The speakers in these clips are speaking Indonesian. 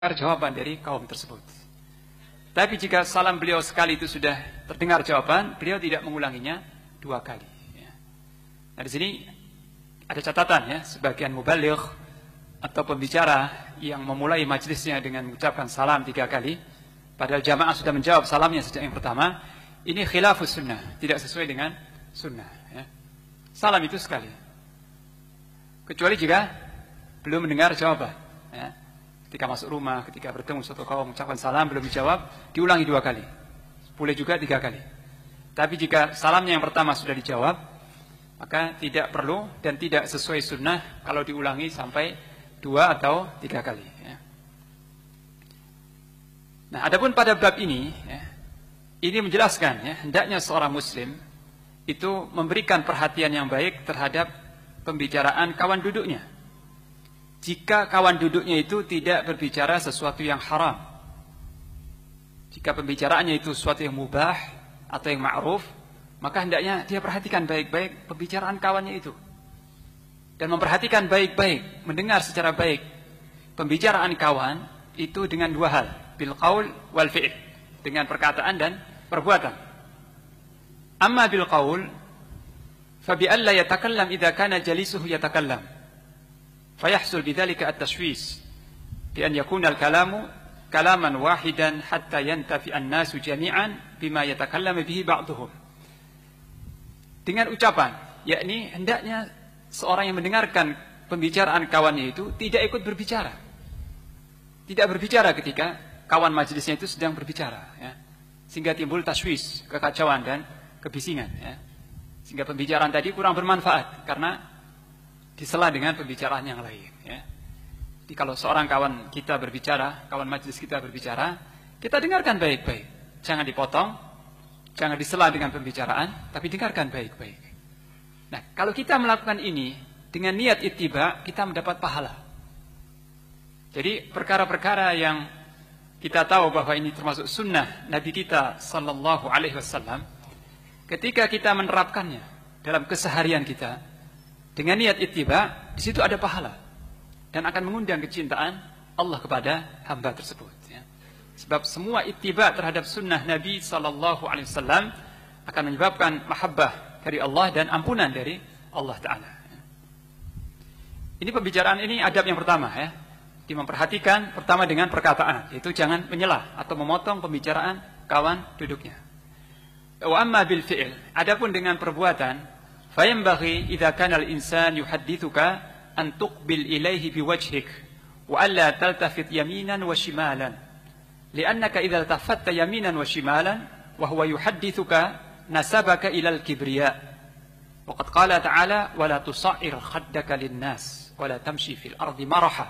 jawaban dari kaum tersebut. Tapi jika salam beliau sekali itu sudah terdengar jawaban, beliau tidak mengulanginya 2 kali. Nah, di sini ada catatan ya, sebagian mubaligh atau pembicara yang memulai majelisnya dengan mengucapkan salam 3 kali, padahal jamaah sudah menjawab salamnya sejak yang pertama, ini khilafus sunnah, tidak sesuai dengan sunnah. Ya. Salam itu sekali, kecuali jika belum mendengar jawaban. Ya. Ketika masuk rumah, ketika bertemu suatu kaum mengucapkan salam belum dijawab, diulangi 2 kali. Boleh juga 3 kali. Tapi jika salamnya yang pertama sudah dijawab, maka tidak perlu dan tidak sesuai sunnah kalau diulangi sampai 2 atau 3 kali. Ya. Nah, adapun pada bab ini, ya, ini menjelaskan ya, hendaknya seorang muslim itu memberikan perhatian yang baik terhadap pembicaraan kawan duduknya. Jika kawan duduknya itu tidak berbicara sesuatu yang haram, jika pembicaraannya itu sesuatu yang mubah atau yang ma'ruf, maka hendaknya dia perhatikan baik-baik pembicaraan kawannya itu. Dan memperhatikan baik-baik, mendengar secara baik pembicaraan kawan itu dengan 2 hal, bil qaul wal fi'l, dengan perkataan dan perbuatan. Amma bil qaul fa bi alla yatakallam idza kana jalisuhu yatakallam. فيحصل بذلك التشويش بأن يكون الكلام كلاما واحدا حتى ينتفع الناس جميعا بما يتكلم به بعضهم. Dengan ucapan, yakni hendaknya seorang yang mendengarkan pembicaraan kawannya itu tidak ikut berbicara. Tidak berbicara ketika kawan majelisnya itu sedang berbicara, ya. Sehingga timbul tashwish, kekacauan dan kebisingan, ya. Sehingga pembicaraan tadi kurang bermanfaat karena disela dengan pembicaraan yang lain. Ya. Jadi kalau seorang kawan kita berbicara, kawan majelis kita berbicara, kita dengarkan baik-baik. Jangan dipotong, jangan disela dengan pembicaraan, tapi dengarkan baik-baik. Nah, kalau kita melakukan ini dengan niat ittiba, kita mendapat pahala. Jadi perkara-perkara yang kita tahu bahwa ini termasuk sunnah Nabi kita Sallallahu Alaihi Wasallam, ketika kita menerapkannya dalam keseharian kita, dengan niat ittiba, di situ ada pahala dan akan mengundang kecintaan Allah kepada hamba tersebut. Ya. Sebab semua ittiba terhadap sunnah Nabi Sallallahu Alaihi Wasallam akan menyebabkan mahabbah dari Allah dan ampunan dari Allah Taala. Ya. Ini pembicaraan ini adab yang pertama, ya, di memperhatikan pertama dengan perkataan, yaitu jangan menyela atau memotong pembicaraan kawan duduknya. Wa amma bil fi'il, adapun dengan perbuatan, فينبغي إذا كان الإنسان يحدثك أن تقبل إليه بوجهك وألا تلتفت يمينا وشمالا لأنك إذا التفت يمينا وشمالا وهو يحدثك نسبك إلى الكبرياء وقد قال تعالى ولا تصعر خدك للناس ولا تمشي في الأرض مرحا.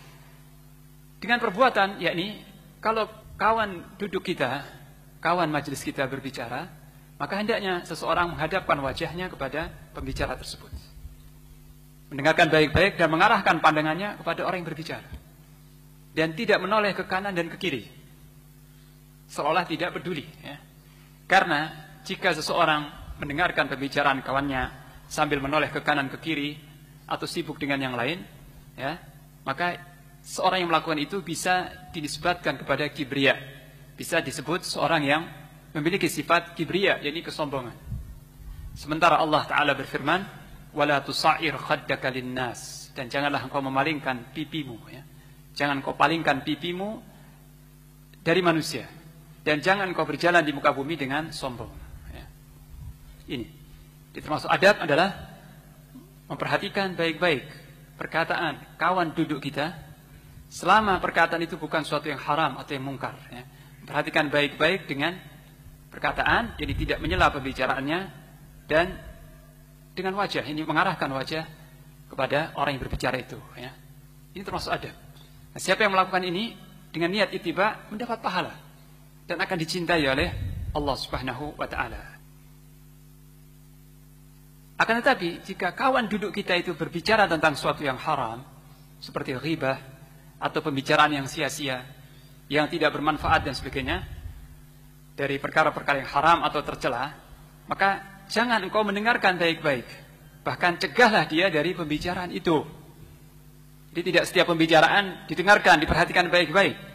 Dengan perbuatan, yakni kalau kawan duduk kita, kawan majelis kita berbicara, maka hendaknya seseorang menghadapkan wajahnya kepada pembicara tersebut, mendengarkan baik-baik dan mengarahkan pandangannya kepada orang yang berbicara, dan tidak menoleh ke kanan dan ke kiri seolah tidak peduli, ya. Karena jika seseorang mendengarkan pembicaraan kawannya sambil menoleh ke kanan ke kiri atau sibuk dengan yang lain, ya, maka seorang yang melakukan itu bisa dinisbatkan kepada kibriya, bisa disebut seorang yang memiliki sifat kibriya, yakni kesombongan. Sementara Allah Ta'ala berfirman, وَلَا تُصَعِرْ خَدَّكَ لِلنَّاسِ, dan janganlah engkau memalingkan pipimu, ya. Jangan engkau palingkan pipimu dari manusia, dan jangan engkau berjalan di muka bumi dengan sombong, ya. Ini termasuk adab adalah memperhatikan baik-baik perkataan kawan duduk kita, selama perkataan itu bukan suatu yang haram atau yang mungkar, ya. Perhatikan baik-baik dengan perkataan, jadi tidak menyela pembicaraannya, dan dengan wajah, ini mengarahkan wajah kepada orang yang berbicara itu, ya. Ini termasuk adab. Nah, siapa yang melakukan ini dengan niat ittiba mendapat pahala dan akan dicintai oleh Allah Subhanahu wa Ta'ala. Akan tetapi jika kawan duduk kita itu berbicara tentang sesuatu yang haram, seperti ghibah atau pembicaraan yang sia-sia, yang tidak bermanfaat dan sebagainya, dari perkara-perkara yang haram atau tercela, maka jangan engkau mendengarkan baik-baik. Bahkan cegahlah dia dari pembicaraan itu. Jadi tidak setiap pembicaraan didengarkan, diperhatikan baik-baik.